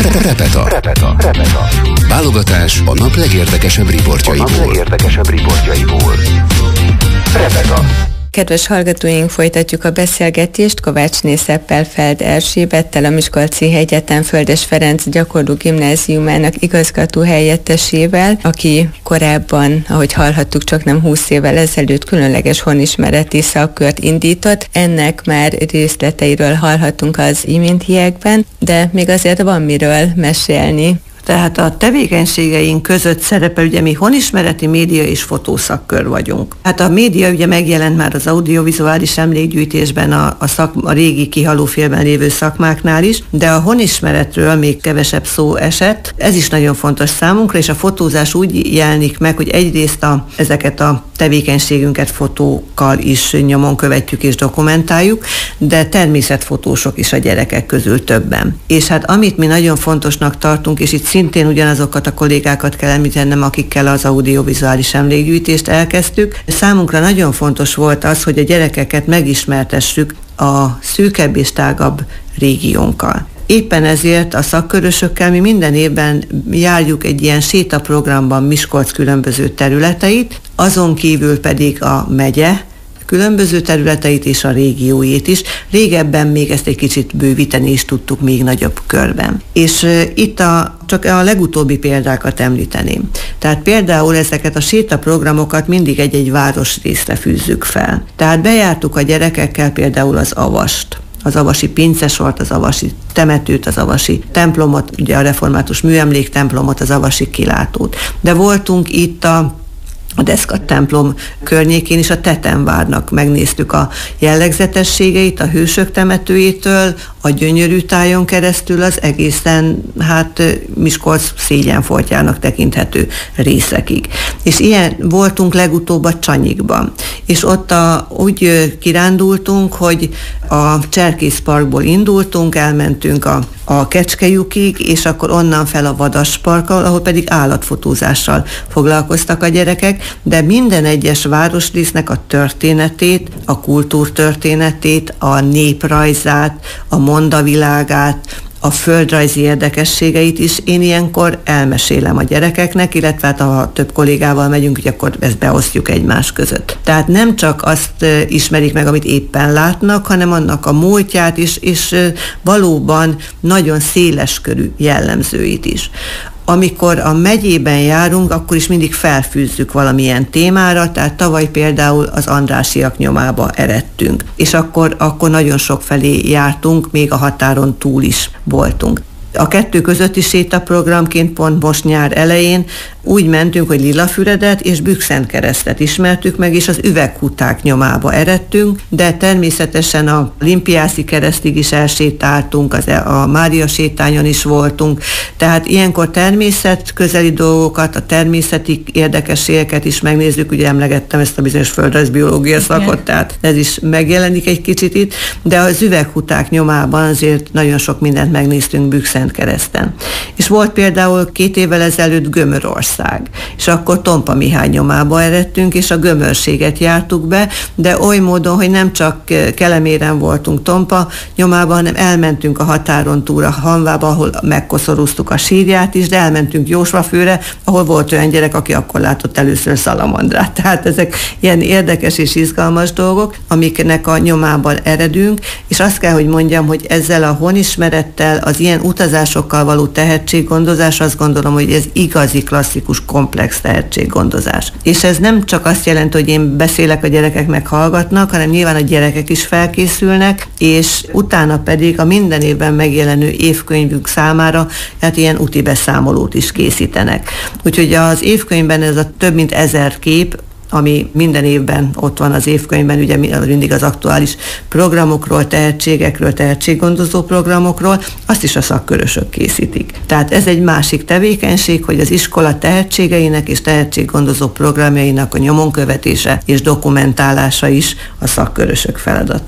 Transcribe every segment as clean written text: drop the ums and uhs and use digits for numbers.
Repeta. Válogatás a nap legérdekesebb riportjaiból. Repeta. Kedves hallgatóink, folytatjuk a beszélgetést Kovácsné Szeppel-Feld Erzsébettel, a Miskolci Egyetem Földes Ferenc gyakorló gimnáziumának igazgató helyettesével, aki korábban, ahogy hallhattuk, csak nem 20 évvel ezelőtt különleges honismereti szakkört indított. Ennek már részleteiről hallhatunk az iméntiekben, de még azért van miről mesélni. Tehát a tevékenységeink között szerepel, ugye mi honismereti média és fotószakkör vagyunk. Hát a média ugye megjelent már az audiovizuális emlékgyűjtésben, a régi kihalófélben lévő szakmáknál is, de a honismeretről még kevesebb szó esett. Ez is nagyon fontos számunkra, és a fotózás úgy jelenik meg, hogy egyrészt ezeket a tevékenységünket fotókkal is nyomon követjük és dokumentáljuk, de természetfotósok is a gyerekek közül többen. És hát amit mi nagyon fontosnak tartunk, és itt szintén ugyanazokat a kollégákat kell említenem, akikkel az audiovizuális emlékgyűjtést elkezdtük. Számunkra nagyon fontos volt az, hogy a gyerekeket megismertessük a szűkebb és tágabb régiónkkal. Éppen ezért a szakkörösökkel mi minden évben járjuk egy ilyen sétaprogramban Miskolc különböző területeit, azon kívül pedig a megye különböző területeit és a régióit is. Régebben még ezt egy kicsit bővíteni is tudtuk még nagyobb körben. És itt csak a legutóbbi példákat említeném. Tehát például ezeket a sétaprogramokat mindig egy-egy városrészre fűzzük fel. Tehát bejártuk a gyerekekkel például az Avast, az avasi pincesort, az avasi temetőt, az avasi templomot, ugye a református műemléktemplomot, az avasi kilátót. De voltunk itt a Deszka templom környékén is, a Tetemvárnak megnéztük a jellegzetességeit, a hősök temetőjétől, a Gyönyörű tájon keresztül az egészen, Miskolc szégyenfoltjának tekinthető részekig. És ilyen voltunk legutóbb a Csanyikban. És ott úgy kirándultunk, hogy a Cserkészparkból indultunk, elmentünk a Kecskejukig, és akkor onnan fel a Vadasparkkal, ahol pedig állatfotózással foglalkoztak a gyerekek, de minden egyes városrésznek a történetét, a kultúrtörténetét, a néprajzát, a mondavilágát, a földrajzi érdekességeit is én ilyenkor elmesélem a gyerekeknek, illetve ha több kollégával megyünk, hogy akkor ezt beosztjuk egymás között. Tehát nem csak azt ismerik meg, amit éppen látnak, hanem annak a múltját is, és valóban nagyon széleskörű jellemzőit is. Amikor a megyében járunk, akkor is mindig felfűzzük valamilyen témára, tehát tavaly például az Andrássyak nyomába eredtünk, és akkor nagyon sok felé jártunk, még a határon túl is voltunk. A kettő közötti sétaprogramként pont most nyár elején úgy mentünk, hogy Lilafüredet és Bükszentkeresztet ismertük meg, és az Üveghuták nyomába eredtünk, de természetesen a Limpiászi keresztig is elsétáltunk, a Mária sétányon is voltunk, tehát ilyenkor természetközeli dolgokat, a természeti érdekességeket is megnézzük, ugye emlegettem ezt a bizonyos földrajzbiológia szakot, tehát ez is megjelenik egy kicsit itt, de az Üveghuták nyomában azért nagyon sok mindent megnéztünk Bükszentkereszten. És volt például 2 évvel ezelőtt Gömörország, és akkor Tompa Mihály nyomába eredtünk, és a gömörséget jártuk be, de oly módon, hogy nem csak Keleméren voltunk Tompa nyomában, hanem elmentünk a határon túl a Hanvába, ahol megkoszorúztuk a sírját is, de elmentünk Jósvafőre, ahol volt olyan gyerek, aki akkor látott először szalamandrát. Tehát ezek ilyen érdekes és izgalmas dolgok, amiknek a nyomában eredünk, és azt kell, hogy mondjam, hogy ezzel a honismerettel, az ilyen utazásokkal való tehetséggondozás, azt gondolom, hogy ez igazi klasszikus, komplex tehetséggondozás. És ez nem csak azt jelenti, hogy én beszélek, a gyerekek meghallgatnak, hanem nyilván a gyerekek is felkészülnek, és utána pedig a minden évben megjelenő évkönyvük számára hát ilyen úti beszámolót is készítenek. Úgyhogy az évkönyvben ez a több mint 1000 kép, ami minden évben ott van az évkönyvben, ugye mindig az aktuális programokról, tehetségekről, tehetséggondozó programokról, azt is a szakkörösök készítik. Tehát ez egy másik tevékenység, hogy az iskola tehetségeinek és tehetséggondozó programjainak a nyomon követése és dokumentálása is a szakkörösök feladata.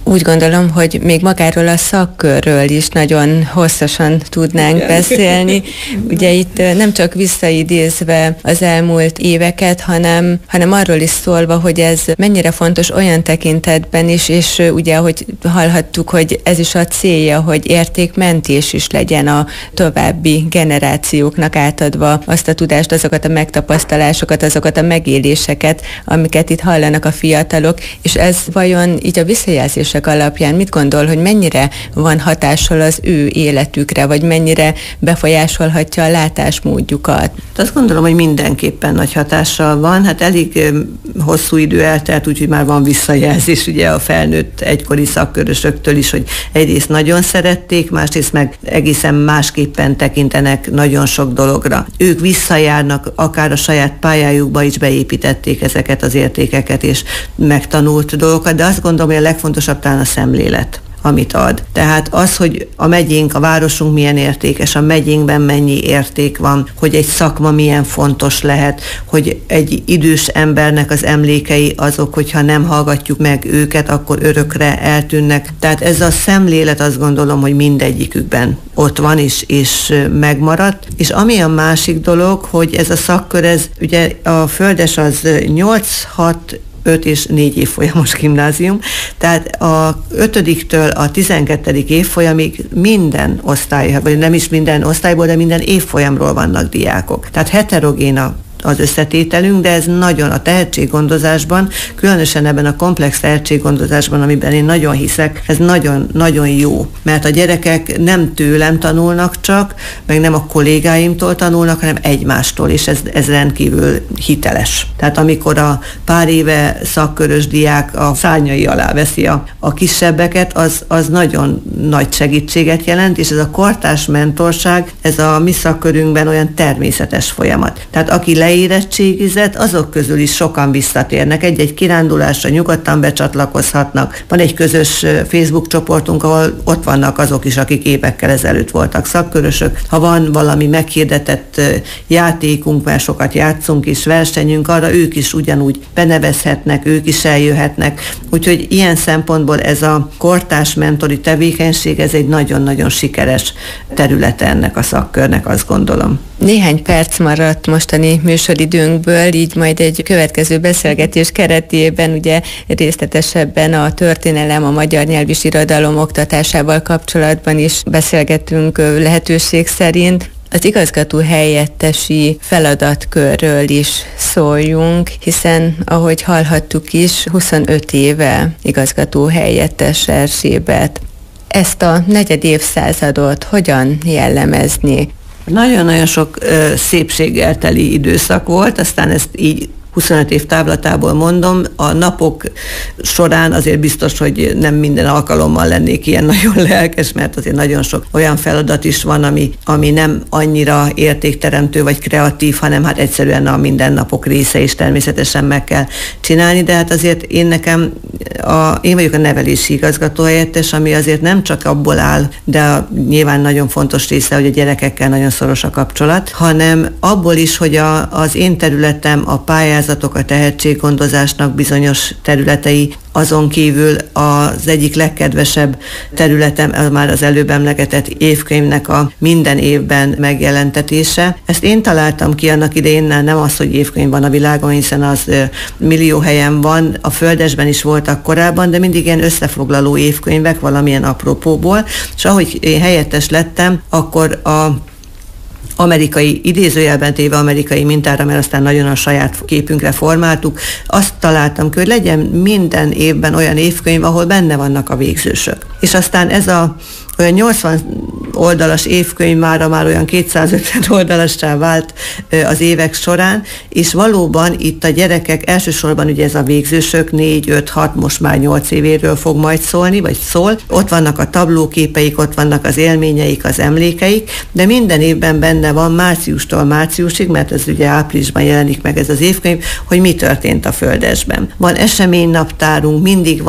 Úgy gondolom, hogy még magáról a szakkörről is nagyon hosszasan tudnánk beszélni. Ugye itt nem csak visszaidézve az elmúlt éveket, hanem arról is szólva, hogy ez mennyire fontos olyan tekintetben is, és ugye, ahogy hallhattuk, hogy ez is a célja, hogy értékmentés is legyen a további generációknak átadva azt a tudást, azokat a megtapasztalásokat, azokat a megéléseket, amiket itt hallanak a fiatalok, és ez vajon így a visszajelzések alapján mit gondol, hogy mennyire van hatással az ő életükre, vagy mennyire befolyásolhatja a látásmódjukat? Azt gondolom, hogy mindenképpen nagy hatással van. Hát elég hosszú idő eltelt, úgyhogy már van visszajelzés ugye a felnőtt egykori szakkörösöktől is, hogy egyrészt nagyon szerették, másrészt meg egészen másképpen tekintenek nagyon sok dologra. Ők visszajárnak, akár a saját pályájukba is beépítették ezeket az értékeket és megtanult dolgokat, de azt gondolom, hogy a legfontosabb talán a szemlélet, amit ad. Tehát az, hogy a megyénk, a városunk milyen értékes, a megyénkben mennyi érték van, hogy egy szakma milyen fontos lehet, hogy egy idős embernek az emlékei azok, hogyha nem hallgatjuk meg őket, akkor örökre eltűnnek. Tehát ez a szemlélet, azt gondolom, hogy mindegyikükben ott van és megmaradt. És ami a másik dolog, hogy ez a szakkör, ez ugye a Földes az 8-6 5 és 4 évfolyamos gimnázium, tehát a 5-től a 12. évfolyamig minden osztály, vagy nem is minden osztályból, de minden évfolyamról vannak diákok. Tehát heterogén az összetételünk, de ez nagyon a tehetséggondozásban, különösen ebben a komplex tehetséggondozásban, amiben én nagyon hiszek, ez nagyon-nagyon jó, mert a gyerekek nem tőlem tanulnak csak, meg nem a kollégáimtól tanulnak, hanem egymástól, és ez rendkívül hiteles. Tehát amikor a pár éve szakkörös diák a szárnyai alá veszi a kisebbeket, az nagyon nagy segítséget jelent, és ez a kortárs mentorság, ez a mi szakkörünkben olyan természetes folyamat. Tehát aki leérettségizett, azok közül is sokan visszatérnek. Egy-egy kirándulásra nyugodtan becsatlakozhatnak. Van egy közös Facebook csoportunk, ahol ott vannak azok is, akik évekkel ezelőtt voltak szakkörösök. Ha van valami meghirdetett játékunk, mert sokat játszunk és versenyünk, arra ők is ugyanúgy benevezhetnek, ők is eljöhetnek. Úgyhogy ilyen szempontból ez a kortárs mentori tevékenység, ez egy nagyon-nagyon sikeres területe ennek a szakkörnek, azt gondolom. Néhány perc maradt mostani műsoridőnkből, így majd egy következő beszélgetés keretében ugye részletesebben a történelem, a magyar nyelv és irodalom oktatásával kapcsolatban is beszélgetünk lehetőség szerint. Az igazgató helyettesi feladatkörről is szóljunk, hiszen, ahogy hallhattuk is, 25 éve igazgató helyettes Erzsébet. Ezt a 4. évszázadot hogyan jellemezni? Nagyon-nagyon sok szépséggel teli időszak volt, aztán ezt így 25 év távlatából mondom, a napok során azért biztos, hogy nem minden alkalommal lennék ilyen nagyon lelkes, mert azért nagyon sok olyan feladat is van, ami nem annyira értékteremtő vagy kreatív, hanem hát egyszerűen a mindennapok része, és természetesen meg kell csinálni, de hát azért én vagyok a nevelési igazgatóhelyettes, ami azért nem csak abból áll, de nyilván nagyon fontos része, hogy a gyerekekkel nagyon szoros a kapcsolat, hanem abból is, hogy az én területem, a pályázatok, a tehetséggondozásnak bizonyos területei, azon kívül az egyik legkedvesebb területem már az előbb emlegetett évkönyvnek a minden évben megjelentetése. Ezt én találtam ki annak idején, nem az, hogy évkönyv van a világon, hiszen az millió helyen van, a Földesben is voltak korábban, de mindig ilyen összefoglaló évkönyvek valamilyen apropóból, és ahogy én helyettes lettem, akkor amerikai, idézőjelben téve amerikai mintára, mert aztán nagyon a saját képünkre formáltuk, azt találtam ki, hogy legyen minden évben olyan évkönyv, ahol benne vannak a végzősök. És aztán ez olyan 80 oldalas évkönyv már olyan 250 oldalassá vált az évek során, és valóban itt a gyerekek, elsősorban ugye ez a végzősök 4, 5, 6, most már 8 évéről fog majd szólni, vagy szól. Ott vannak a tablóképeik, ott vannak az élményeik, az emlékeik, de minden évben benne van márciustól márciusig, mert ez ugye áprilisban jelenik meg ez az évkönyv, hogy mi történt a Földesben. Van eseménynaptárunk, mindig van egy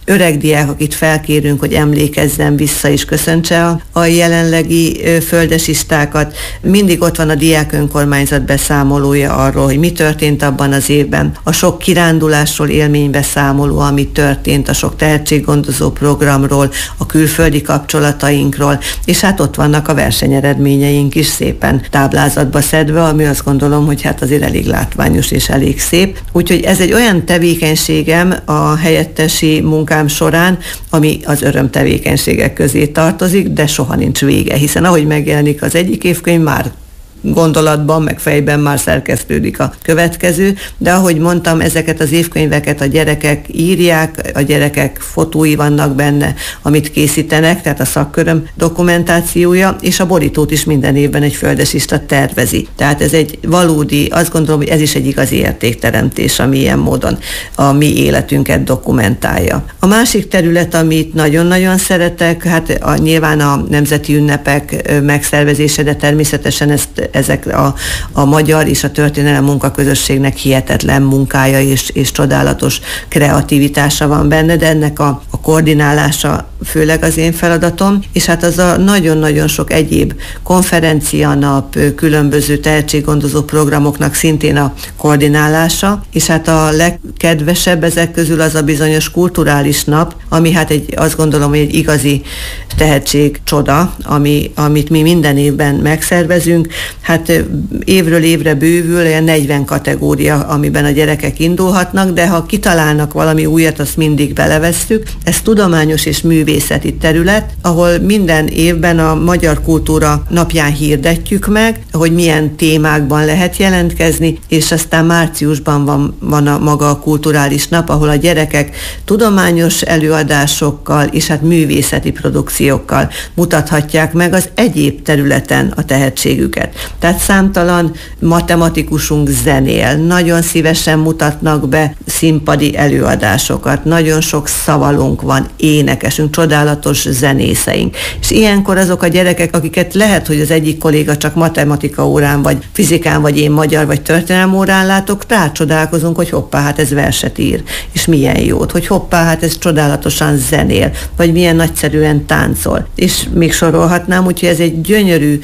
öreg diák, akit felkérünk, hogy emlékezzen vissza és köszöntse a jelenlegi földesistákat. Mindig ott van a diák önkormányzat beszámolója arról, hogy mi történt abban az évben, a sok kirándulásról élménybeszámoló, ami történt, a sok tehetséggondozó programról, a külföldi kapcsolatainkról, és hát ott vannak a versenyeredményeink is szépen táblázatba szedve, ami azt gondolom, hogy hát azért elég látványos és elég szép. Úgyhogy ez egy olyan tevékenységem a helyettesi munkám során, ami az örömtevékenységek közé tartozik, de soha nincs vége, hiszen ahogy megjelenik az egyik évkönyv, már gondolatban, meg fejben már szerkesztődik a következő, de ahogy mondtam, ezeket az évkönyveket a gyerekek írják, a gyerekek fotói vannak benne, amit készítenek, tehát a szakköröm dokumentációja, és a borítót is minden évben egy földesista tervezi. Tehát ez egy valódi, azt gondolom, hogy ez is egy igazi értékteremtés, ami ilyen módon a mi életünket dokumentálja. A másik terület, amit nagyon-nagyon szeretek, hát nyilván a nemzeti ünnepek megszervezése, de természetesen ezek a magyar és a történelem munkaközösségnek hihetetlen munkája és csodálatos kreativitása van benne, de ennek a koordinálása főleg az én feladatom, és hát az a nagyon-nagyon sok egyéb konferencianap, különböző tehetséggondozó programoknak szintén a koordinálása, és hát a legkedvesebb ezek közül az a bizonyos kulturális nap, ami hát azt gondolom, hogy egy igazi tehetségcsoda, amit mi minden évben megszervezünk. Hát évről évre bővül, olyan 40 kategória, amiben a gyerekek indulhatnak, de ha kitalálnak valami újat, azt mindig belevesszük. Ez tudományos és művészeti terület, ahol minden évben a Magyar Kultúra napján hirdetjük meg, hogy milyen témákban lehet jelentkezni, és aztán márciusban van maga a kulturális nap, ahol a gyerekek tudományos előadásokkal és hát művészeti produkciókkal mutathatják meg az egyéb területen a tehetségüket. Tehát számtalan matematikusunk zenél, nagyon szívesen mutatnak be színpadi előadásokat, nagyon sok szavalunk van, énekesünk, csodálatos zenészeink. És ilyenkor azok a gyerekek, akiket lehet, hogy az egyik kolléga csak matematika órán, vagy fizikán, vagy én magyar, vagy történelem órán látok, rácsodálkozunk, hogy hoppá, hát ez verset ír, és milyen jót, hogy hoppá, hát ez csodálatosan zenél, vagy milyen nagyszerűen táncol. És még sorolhatnám, úgyhogy ez egy gyönyörű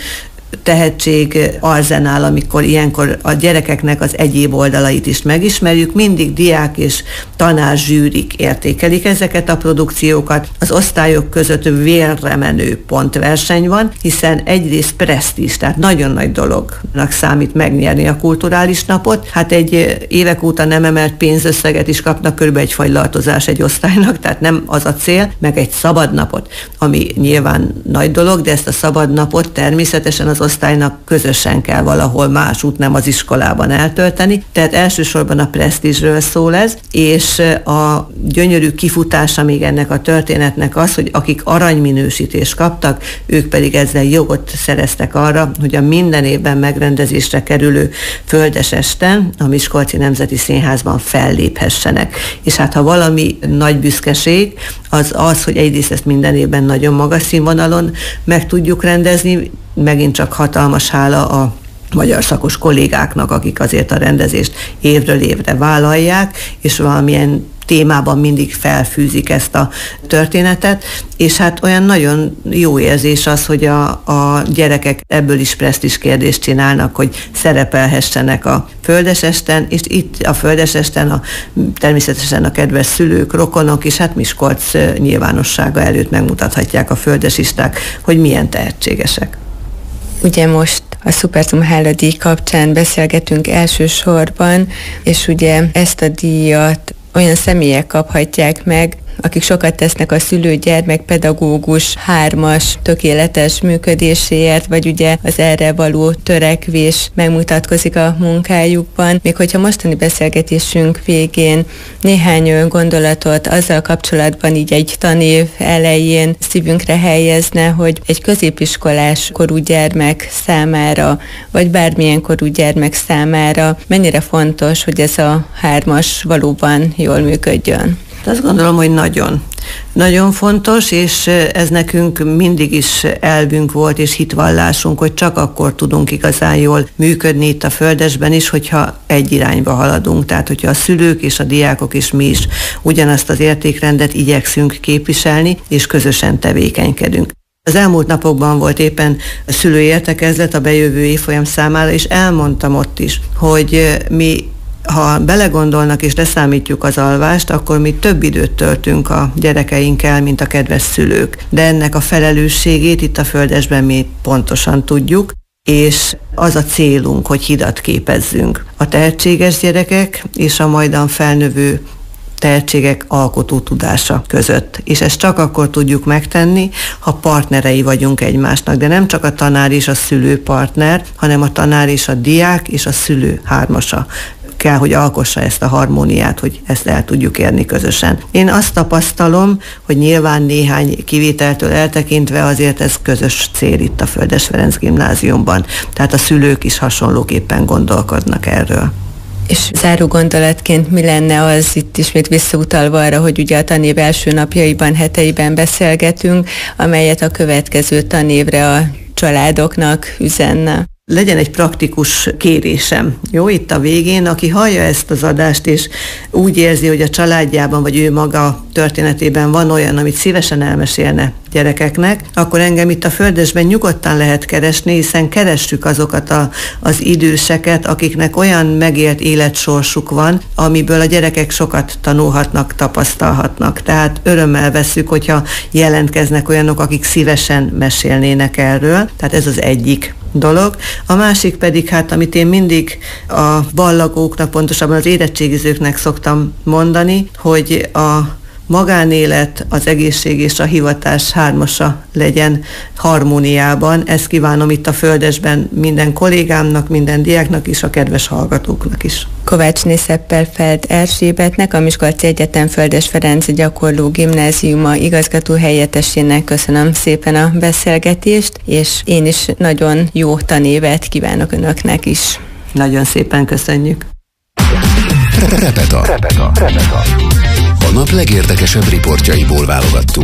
tehetség arzenál, amikor ilyenkor a gyerekeknek az egyéb oldalait is megismerjük, mindig diák és tanár zsűrik értékelik ezeket a produkciókat. Az osztályok között vérre menő pontverseny van, hiszen egyrészt presztízs, tehát nagyon nagy dolognak számít megnyerni a kulturális napot. Hát egy évek óta nem emelt pénzösszeget is kapnak, körülbelül egy fagylaltozás egy osztálynak, tehát nem az a cél, meg egy szabadnapot, ami nyilván nagy dolog, de ezt a szabadnapot természetesen az osztálynak közösen kell valahol másút, nem az iskolában eltölteni. Tehát elsősorban a presztízsről szól ez, és a gyönyörű kifutása még ennek a történetnek az, hogy akik aranyminősítést kaptak, ők pedig ezzel jogot szereztek arra, hogy a minden évben megrendezésre kerülő Földesesten a Miskolci Nemzeti Színházban felléphessenek. És hát ha valami nagy büszkeség, az, hogy egyrészt ezt minden évben nagyon magas színvonalon meg tudjuk rendezni, megint csak hatalmas hála a magyar szakos kollégáknak, akik azért a rendezést évről évre vállalják, és valamilyen témában mindig felfűzik ezt a történetet, és hát olyan nagyon jó érzés az, hogy a gyerekek ebből is presztízs kérdést csinálnak, hogy szerepelhessenek a Földesesten, és itt a Földesesten természetesen a kedves szülők, rokonok, és hát Miskolc nyilvánossága előtt megmutathatják a földesisták, hogy milyen tehetségesek. Ugye most a Szupertum Hála-díj kapcsán beszélgetünk elsősorban, és ugye ezt a díjat olyan személyek kaphatják meg, akik sokat tesznek a szülő-gyermek pedagógus 3-as tökéletes működéséért, vagy ugye az erre való törekvés megmutatkozik a munkájukban. Még hogyha mostani beszélgetésünk végén néhány gondolatot azzal kapcsolatban így egy tanév elején szívünkre helyezne, hogy egy középiskolás korú gyermek számára, vagy bármilyen korú gyermek számára mennyire fontos, hogy ez a 3-as valóban jól működjön. Azt gondolom, hogy nagyon fontos, és ez nekünk mindig is elvünk volt, és hitvallásunk, hogy csak akkor tudunk igazán jól működni itt a Földesben is, hogyha egy irányba haladunk. Tehát, hogyha a szülők és a diákok és mi is ugyanazt az értékrendet igyekszünk képviselni, és közösen tevékenykedünk. Az elmúlt napokban volt éppen a szülői értekezlet a bejövő évfolyam számára, és elmondtam ott is, hogy mi, ha belegondolnak és leszámítjuk az alvást, akkor mi több időt töltünk a gyerekeinkkel, mint a kedves szülők. De ennek a felelősségét itt a Földesben mi pontosan tudjuk, és az a célunk, hogy hidat képezzünk a tehetséges gyerekek és a majdan felnövő tehetségek alkotó tudása között. És ezt csak akkor tudjuk megtenni, ha partnerei vagyunk egymásnak, de nem csak a tanár és a szülő partner, hanem a tanár és a diák és a szülő hármasa kell, hogy alkossa ezt a harmóniát, hogy ezt el tudjuk érni közösen. Én azt tapasztalom, hogy nyilván néhány kivételtől eltekintve azért ez közös cél itt a Földes Ferenc Gimnáziumban. Tehát a szülők is hasonlóképpen gondolkodnak erről. És záró gondolatként mi lenne az, itt ismét visszautalva arra, hogy ugye a tanév első napjaiban, heteiben beszélgetünk, amelyet a következő tanévre a családoknak üzenne? Legyen egy praktikus kérésem, jó, itt a végén, aki hallja ezt az adást, és úgy érzi, hogy a családjában, vagy ő maga történetében van olyan, amit szívesen elmesélne gyerekeknek, akkor engem itt a Földesben nyugodtan lehet keresni, hiszen keressük azokat az időseket, akiknek olyan megélt életsorsuk van, amiből a gyerekek sokat tanulhatnak, tapasztalhatnak. Tehát örömmel vesszük, hogyha jelentkeznek olyanok, akik szívesen mesélnének erről. Tehát ez az egyik dolog. A másik pedig, hát amit én mindig a ballagóknak, pontosabban az érettségizőknek szoktam mondani, hogy a magánélet, az egészség és a hivatás hármasa legyen harmóniában. Ezt kívánom itt a Földesben minden kollégámnak, minden diáknak és a kedves hallgatóknak is. Kovácsné Seppel-Feld Erzsébetnek, a Miskolci Egyetem Földes Ferenc Gyakorló Gimnáziuma igazgató helyettesének köszönöm szépen a beszélgetést, és én is nagyon jó tanévet kívánok önöknek is. Nagyon szépen köszönjük. Repeta. A nap legérdekesebb riportjaiból válogattuk.